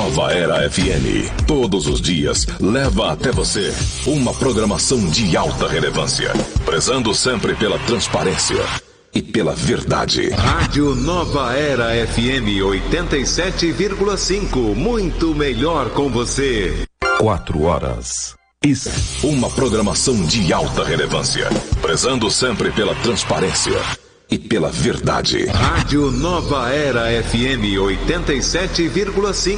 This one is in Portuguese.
Nova Era FM, todos os dias, leva até você uma programação de alta relevância, prezando sempre pela transparência e pela verdade. Rádio Nova Era FM 87,5, muito melhor com você. 4 horas. Uma programação de alta relevância, prezando sempre pela transparência e pela verdade. Rádio Nova Era FM 87,5.